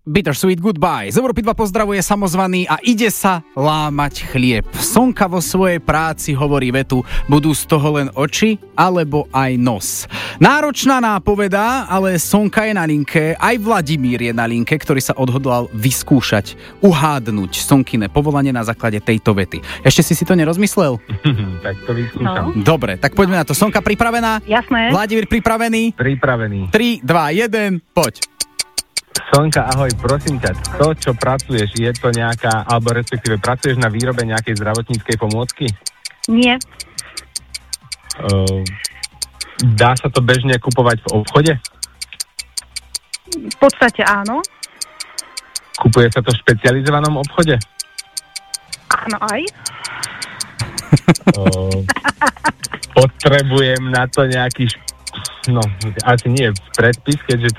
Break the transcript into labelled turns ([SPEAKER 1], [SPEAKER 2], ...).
[SPEAKER 1] Bittersweet Goodbye. Z Európy 2 pozdravuje samozvaný a ide sa lámať chlieb. Sonka vo svojej práci hovorí vetu, budú z toho len oči alebo aj nos. Náročná nápoveda, ale Sonka je na linke, aj Vladimír je na linke, ktorý sa odhodlal vyskúšať, uhádnuť Sonkine povolanie na základe tejto vety. Ešte si to nerozmyslel?
[SPEAKER 2] Tak to vyskúšam.
[SPEAKER 1] No. Dobre, tak poďme na to. Sonka pripravená?
[SPEAKER 3] Jasné.
[SPEAKER 1] Vladimír pripravený?
[SPEAKER 2] Pripravený.
[SPEAKER 1] 3, 2, 1, poď.
[SPEAKER 2] Sonka, ahoj, prosím ťa, to, čo pracuješ, je to nejaká, alebo respektíve pracuješ na výrobe nejakej zdravotníckej pomôcky?
[SPEAKER 3] Nie.
[SPEAKER 2] Dá sa to bežne kupovať v obchode?
[SPEAKER 3] V podstate áno.
[SPEAKER 2] Kupuje sa to v špecializovanom obchode?
[SPEAKER 3] Áno aj.
[SPEAKER 2] Potrebujem na to nejaký, asi nie predpis, keďže to